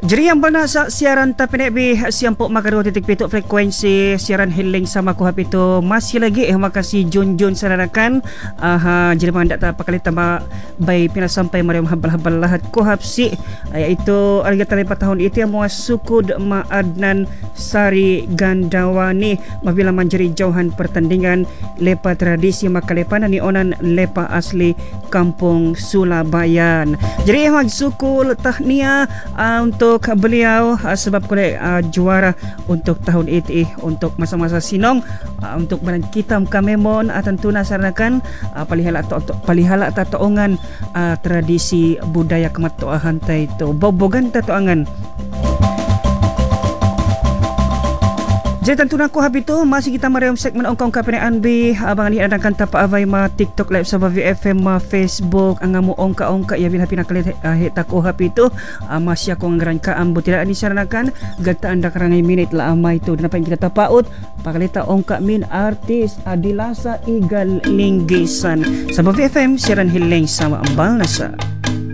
Jadi yang bana sa siaran TPNB siampok maka 2.7 frekuensi siaran healing sama ku hapito masih lagi makasih Jun saranakan jadi mandak ta pakali tama bay pina sampai mariam habal-habal lahat ku hapsi iaitu arga tali tahun itu yang mga sukud maadnan Sari Gandawani mabila manjeri jauhan pertandingan lepa tradisi makalepanan ni onan lepa asli Kampung Sulabayan. Jadi magsukul tahniah untuk beliau sebab kulit juara untuk tahun ini untuk masa-masa sinong untuk badan kita kamemon tentu nasaranakan palihala tatoongan tradisi budaya kematuahan itu bobogan tatoangan. Jadi tentu nak habis itu masih kita mariam segmen ongkong KPNB abang ni adakan tapa avai ma TikTok live sama VFM ma Facebook angamu ongka ya bila pina kali heta ko habis itu masih aku ngran ka ambo tidak ani saranakan gata anda karangai minit la ama itu dan apa yang kita tapaut pakalita ongka min artis Adilasa Igal Linggisan sama VFM siaran hiling sama ambal nasa.